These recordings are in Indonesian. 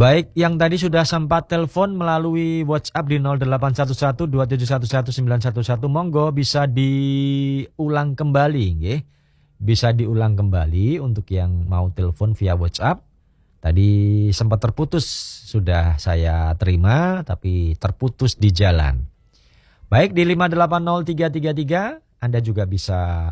Baik, yang tadi sudah sempat telepon melalui WhatsApp di 0811-2711-911, monggo bisa diulang kembali, nggih. Bisa diulang kembali untuk yang mau telepon via WhatsApp. Tadi sempat terputus, sudah saya terima, tapi terputus di jalan. Baik, di 580333 Anda juga bisa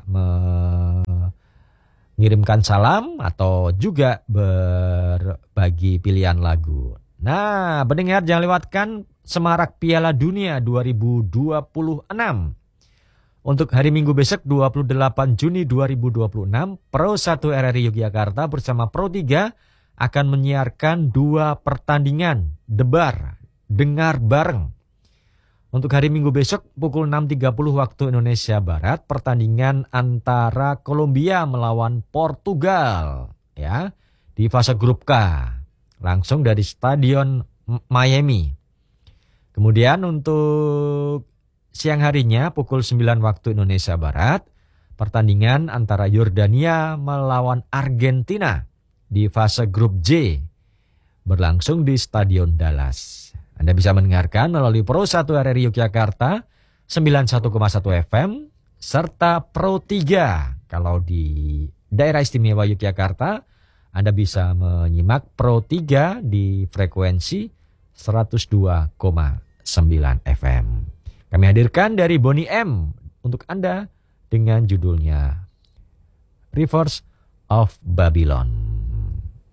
mengirimkan salam atau juga berbagi pilihan lagu. Nah, pendengar jangan lewatkan Semarak Piala Dunia 2026. Untuk hari Minggu besok 28 Juni 2026, Pro 1 RRI Yogyakarta bersama Pro 3 akan menyiarkan 2 pertandingan debar, dengar bareng. Untuk hari Minggu besok pukul 6.30 waktu Indonesia Barat, pertandingan antara Kolombia melawan Portugal ya di fase grup K, langsung dari Stadion Miami. Kemudian untuk siang harinya pukul 9 waktu Indonesia Barat, pertandingan antara Yordania melawan Argentina di fase grup J berlangsung di Stadion Dallas. Anda bisa mendengarkan melalui Pro 1 RRI Yogyakarta 91,1 FM serta Pro 3. Kalau di daerah istimewa Yogyakarta, Anda bisa menyimak Pro 3 di frekuensi 102,9 FM. Kami hadirkan dari Bonnie M untuk Anda dengan judulnya Rivers of Babylon.